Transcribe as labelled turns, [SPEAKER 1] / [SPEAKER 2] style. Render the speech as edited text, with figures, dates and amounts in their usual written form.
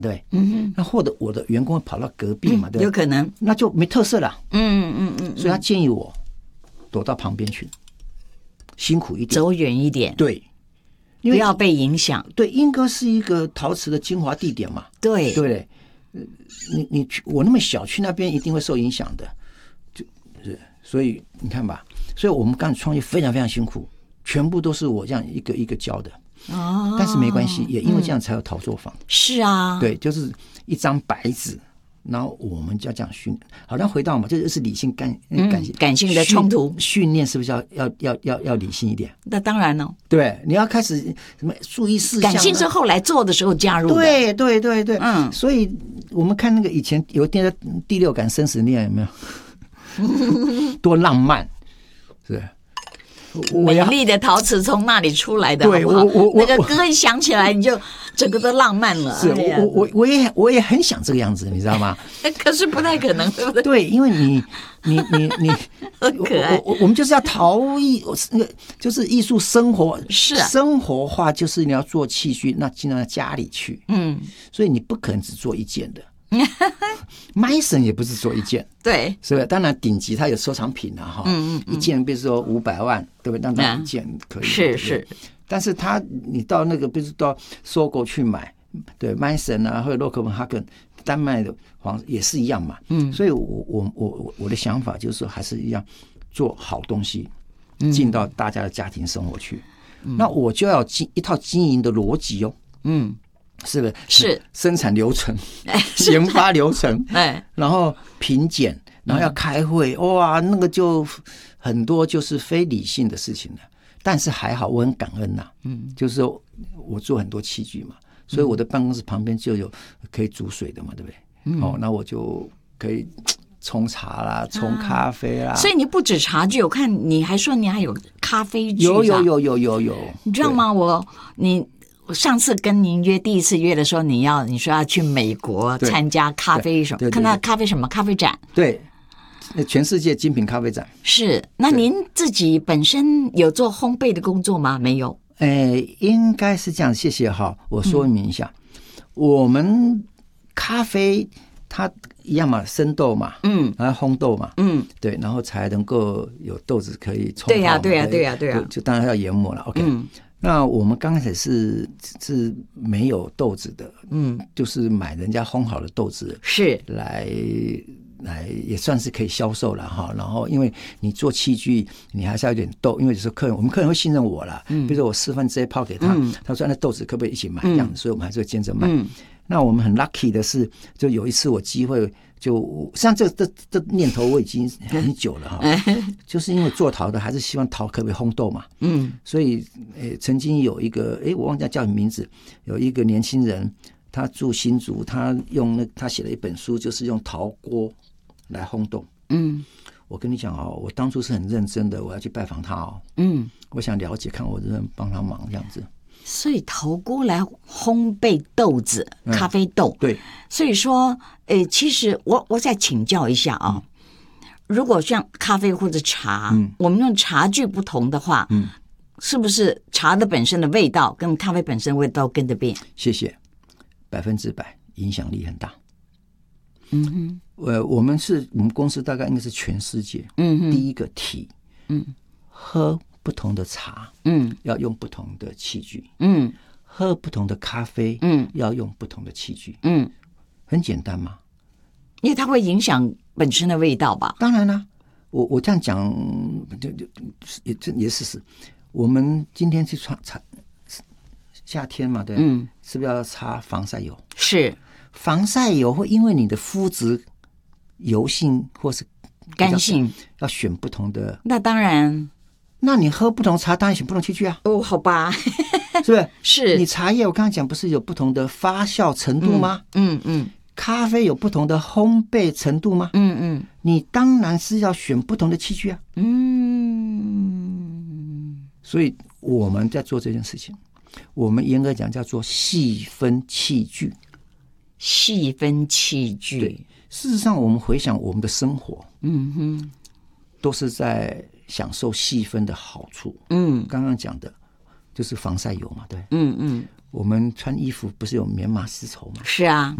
[SPEAKER 1] 对，那或者我的员工会跑到隔壁嘛，对，
[SPEAKER 2] 有可能，
[SPEAKER 1] 那就没特色了。所以他建议我躲到旁边去，辛苦一点，
[SPEAKER 2] 走远一点，
[SPEAKER 1] 对，
[SPEAKER 2] 不要被影响。
[SPEAKER 1] 对，莺歌是一个陶瓷的精华地点嘛，
[SPEAKER 2] 对
[SPEAKER 1] 对，你去我那么小去那边一定会受影响的，就是所以你看吧，所以我们刚创业非常非常辛苦，全部都是我这样一个一个教的。但是没关系，也因为这样才有陶作坊。
[SPEAKER 2] 是啊，
[SPEAKER 1] 对，就是一张白纸，然后我们就要这样训练。好像回到嘛，这就是理性
[SPEAKER 2] 感性的冲突
[SPEAKER 1] 训练，是不是要理性一点？
[SPEAKER 2] 那当然了，
[SPEAKER 1] 对，你要开始什么注意事项。
[SPEAKER 2] 感性是后来做的时候加入的。
[SPEAKER 1] 对对对对，所以我们看那个以前有电视《第六感生死恋》，有没有？多浪漫，是。
[SPEAKER 2] 美丽的陶瓷从那里出来的，
[SPEAKER 1] 对，
[SPEAKER 2] 好不好？那个歌一响起来，你就整个都浪漫了。
[SPEAKER 1] 是，我也很想这个样子，你知道吗？
[SPEAKER 2] 可是不太可能，对不对？
[SPEAKER 1] 对，因为你
[SPEAKER 2] 很可爱。
[SPEAKER 1] 我们就是要陶艺，就是艺术生活，
[SPEAKER 2] 是
[SPEAKER 1] 生活化，就是你要做器具，那尽量到家里去。所以你不可能只做一件的。Mason 也不是做一件，
[SPEAKER 2] 对，
[SPEAKER 1] 是不是？当然顶级它有收藏品啊，哈，一件比如说500万，对不对？那一件可以，
[SPEAKER 2] 是。
[SPEAKER 1] 但是你到那个，比如说到搜狗去买，对 ，Mason 啊，或者洛克文哈根，丹麦的也是一样嘛。所以我的想法就是说，还是一样做好东西，进到大家的家庭生活去。那我就要一套经营的逻辑哦。是不是？
[SPEAKER 2] 是
[SPEAKER 1] 生产流程、研发流程，然后品检，然后要开会，哇，那个就很多就是非理性的事情了。但是还好，我很感恩呐，就是说我做很多器具嘛，所以我的办公室旁边就有可以煮水的嘛，对不对？那我就可以冲茶啦，冲咖啡啦。
[SPEAKER 2] 所以你不止茶具，我看你还说你还有咖啡具。
[SPEAKER 1] 有，
[SPEAKER 2] 你知道吗？我上次跟您第一次约的时候，你说要去美国参加咖啡什么，看到咖啡什么咖啡展，
[SPEAKER 1] 对，全世界精品咖啡展。
[SPEAKER 2] 是，那您自己本身有做烘焙的工作吗？没有。
[SPEAKER 1] 应该是这样，谢谢哈。我说明一下，我们咖啡它一样嘛，生豆嘛，然后烘豆嘛，对，然后才能够有豆子可以冲泡。对呀，就当然要研磨了。OK。那我们刚开始是没有豆子的，就是买人家烘好的豆子
[SPEAKER 2] 是
[SPEAKER 1] 来也算是可以销售了哈。然后因为你做器具，你还是要有点豆，因为就是我们客人会信任我啦。比如说我示范这些泡给他，他说那豆子可不可以一起买这样子，所以我们还是会兼着卖。那我们很 lucky 的是，就有一次我机会。像这念头我已经很久了哈，就是因为做陶的还是希望陶可不可以烘豆嘛，所以曾经有一个我忘记叫名字，有一个年轻人他住新竹，他写了一本书，就是用陶锅来烘豆。我跟你讲哦，我当初是很认真的，我要去拜访他哦，我想了解看我能不能帮他忙这样子。
[SPEAKER 2] 所以陶锅来烘焙豆子，咖啡豆。
[SPEAKER 1] 对，
[SPEAKER 2] 所以说，其实我再请教一下啊，如果像咖啡或者茶，我们用茶具不同的话，是不是茶的本身的味道跟咖啡本身的味道跟着变？
[SPEAKER 1] 谢谢，100%影响力很大。我们公司大概应该是全世界第一个提，喝不同的茶，要用不同的器具，喝不同的咖啡，要用不同的器具，很简单嘛，
[SPEAKER 2] 因为它会影响本身的味道吧？
[SPEAKER 1] 当然啦，我这样讲也是我们今天去擦夏天嘛，对，是不是要擦防晒油？
[SPEAKER 2] 是，
[SPEAKER 1] 防晒油会因为你的肤质油性或是
[SPEAKER 2] 干性，
[SPEAKER 1] 要选不同的。
[SPEAKER 2] 那当然。
[SPEAKER 1] 那你喝不同茶，当然选不同器具啊。
[SPEAKER 2] 好吧，
[SPEAKER 1] 是不是？
[SPEAKER 2] 是
[SPEAKER 1] 你茶叶，我刚刚讲不是有不同的发酵程度吗？咖啡有不同的烘焙程度吗？你当然是要选不同的器具啊。所以我们在做这件事情，我们严格讲叫做细分器具。
[SPEAKER 2] 细分器具。
[SPEAKER 1] 对，事实上我们回想我们的生活，都是在享受细分的好处。刚刚讲的就是防晒油嘛，对。
[SPEAKER 2] 嗯，
[SPEAKER 1] 我们穿衣服不是有棉麻丝绸吗？
[SPEAKER 2] 是啊。